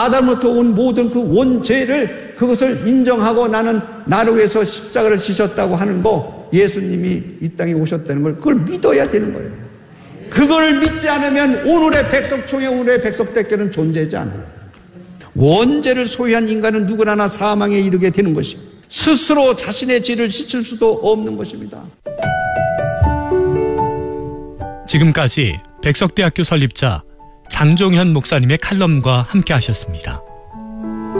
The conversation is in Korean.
아담부터 온 모든 그 원죄를 그것을 인정하고 나는 나를 위해서 십자가를 지셨다고 하는 거, 예수님이 이 땅에 오셨다는 걸 그걸 믿어야 되는 거예요. 그걸 믿지 않으면 오늘의 백석총회, 오늘의 백석대교는 존재하지 않아요. 원죄를 소유한 인간은 누구나 사망에 이르게 되는 것이고 스스로 자신의 죄를 씻을 수도 없는 것입니다. 지금까지 백석대학교 설립자 장종현 목사님의 칼럼과 함께 하셨습니다.